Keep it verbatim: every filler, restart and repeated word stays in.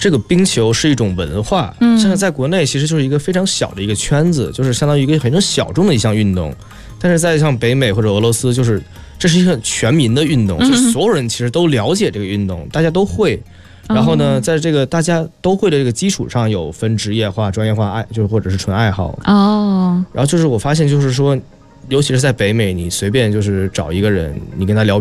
这个冰球是一种文化， 嗯， 现在在国内其实就是一个非常小的一个圈子，就是相当于一个很小众的一项运动，但是在像北美或者俄罗斯，就是这是一个全民的运动，就是所有人其实都了解这个运动，大家都会。然后呢，在这个大家都会的这个基础上，有分职业化、专业化爱，就是或者是纯爱好。 哦。 然后就是我发现，就是说，尤其是在北美，你随便就是找一个人，你跟他聊